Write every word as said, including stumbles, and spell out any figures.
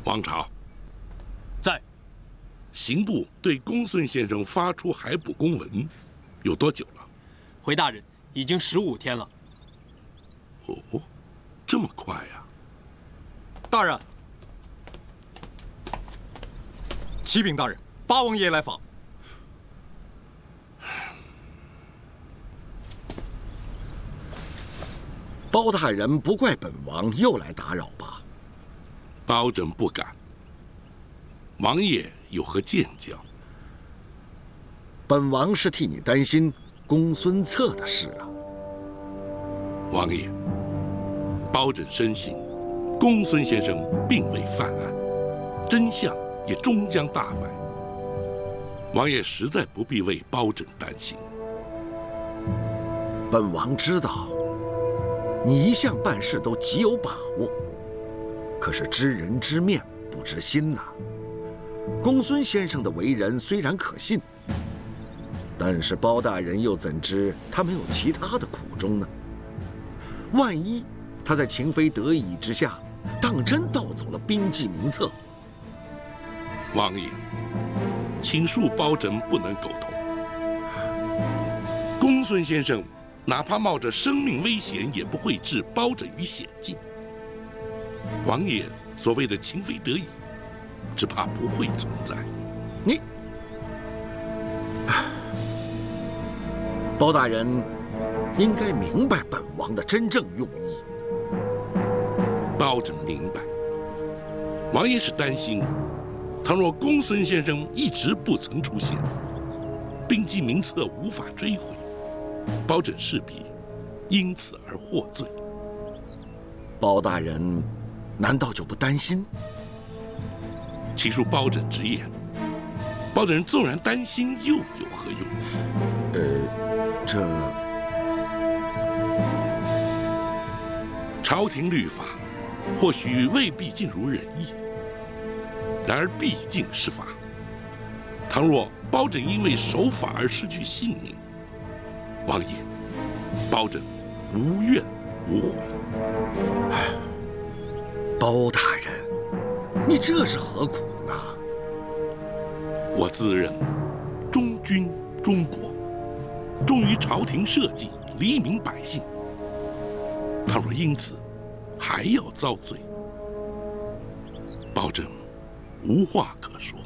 王朝， 在。 刑部对公孙先生发出海捕公文，有多久了？ 回大人，已经十五天了。 哦，这么快呀！ 大人，启禀大人，八王爷来访。 包大人不怪本王又来打扰吧？ 包拯不敢。王爷有何见教？ 本王是替你担心公孙策的事啊。 王爷，包拯深信公孙先生并未犯案，真相也终将大白。王爷实在不必为包拯担心。 本王知道，你一向办事都极有把握，可是知人知面不知心呐。公孙先生的为人虽然可信，但是包大人又怎知他没有其他的苦衷呢？万一他在情非得已之下，当真盗走了兵记名册？ 王爷，请恕包拯不能苟同。公孙先生哪怕冒着生命危险，也不会置包拯于险境。王爷所谓的情非得已，只怕不会存在。 你，包大人应该明白本王的真正用意。 包拯明白，王爷是担心，倘若公孙先生一直不曾出现，兵记名册无法追回，包拯势必因此而获罪。 包大人难道就不担心？ 其恕包拯直言，包大人纵然担心，又有何用？ 呃，这朝廷律法或许未必尽如人意，然而毕竟是法。倘若包拯因为守法而失去性命，王爷，包拯无怨无悔。 唉，包大人，你这是何苦呢？ 我自认忠君忠国，忠于朝廷社稷，黎民百姓。倘若因此还要遭罪，包拯无话可说。